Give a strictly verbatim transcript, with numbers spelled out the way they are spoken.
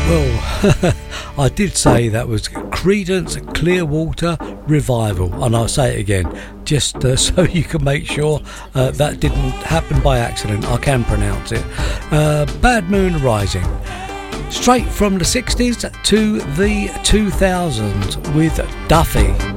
Well, I did say that was Creedence Clearwater Revival, and I'll say it again, just uh, so you can make sure uh, that didn't happen by accident. I can pronounce it. Uh, Bad Moon Rising. Straight from the sixties to the two thousands with Duffy.